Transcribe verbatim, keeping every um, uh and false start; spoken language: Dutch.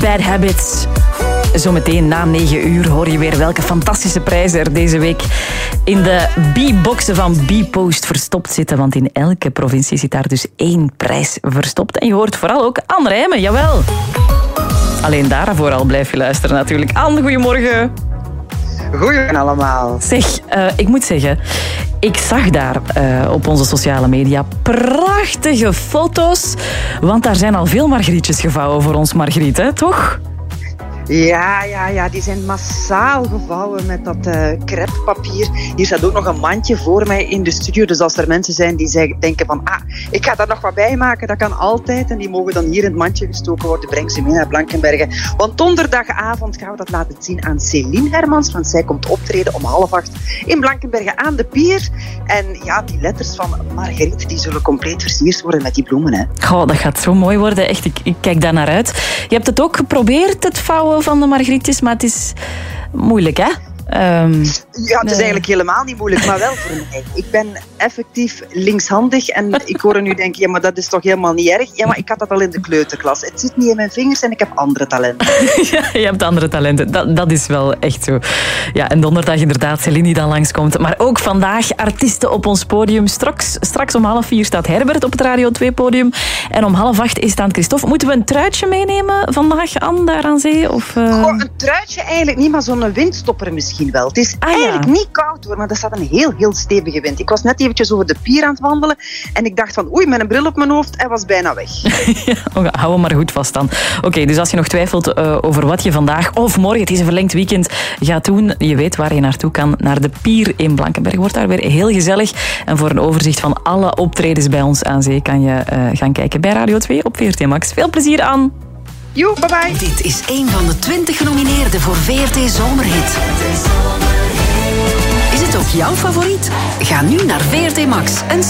Bad Habits. Zometeen na negen uur hoor je weer welke fantastische prijzen er deze week in de B-boxen van B-Post verstopt zitten. Want in elke provincie zit daar dus één prijs verstopt. En je hoort vooral ook Anne Rijmen, jawel. Alleen daarvoor al blijf je luisteren natuurlijk. Anne, goedemorgen. Goedemorgen allemaal. Zeg, uh, ik moet zeggen, ik zag daar uh, op onze sociale media prachtige foto's. Want daar zijn al veel margrietjes gevouwen voor ons, Margriet, hè, toch? Ja, ja, ja, die zijn massaal gevouwen met dat uh, crêpepapier. Hier staat ook nog een mandje voor mij in de studio. Dus als er mensen zijn die zeggen, denken van, ah, ik ga daar nog wat bij maken, dat kan altijd. En die mogen dan hier in het mandje gestoken worden. Breng ze mee naar Blankenberge. Want donderdagavond gaan we dat laten zien aan Céline Hermans. Want zij komt optreden om half acht in Blankenberge aan de pier. En ja, die letters van Margriet, die zullen compleet versierd worden met die bloemen. Hè. Goh, dat gaat zo mooi worden. Echt, ik, ik kijk daar naar uit. Je hebt het ook geprobeerd, het vouwen van de margrietjes, maar het is moeilijk, hè? Um, ja, het is eigenlijk helemaal niet moeilijk, maar wel voor mij. Ik ben effectief linkshandig en ik hoor nu denken, ja, maar dat is toch helemaal niet erg? Ja, maar ik had dat al in de kleuterklas. Het zit niet in mijn vingers en ik heb andere talenten. Ja, je hebt andere talenten. Dat, dat is wel echt zo. Ja, en donderdag inderdaad Céline die dan langskomt. Maar ook vandaag artiesten op ons podium. Straks, straks om half vier staat Herbert op het Radio twee podium. En om half acht is staan Christophe. Moeten we een truitje meenemen vandaag, Anne, daar aan zee? Of, uh... Goh, een truitje eigenlijk niet, maar zo'n windstopper misschien wel. Het is ah, eigenlijk ja. niet koud hoor, maar er staat een heel, heel stevige wind. Ik was net eventjes over de pier aan het wandelen en ik dacht van oei, met een bril op mijn hoofd en was bijna weg. Ja, hou hem maar goed vast dan. Oké, okay, dus als je nog twijfelt uh, over wat je vandaag of morgen, het is een verlengd weekend, gaat doen, je weet waar je naartoe kan, naar de pier in Blankenberge. Wordt daar weer heel gezellig. En voor een overzicht van alle optredens bij ons aan zee kan je uh, gaan kijken bij Radio twee op V R T Max. Veel plezier aan! Joe, bye bye. Dit is een van de twintig genomineerden voor V R T Zomerhit. Is het ook jouw favoriet? Ga nu naar V R T Max en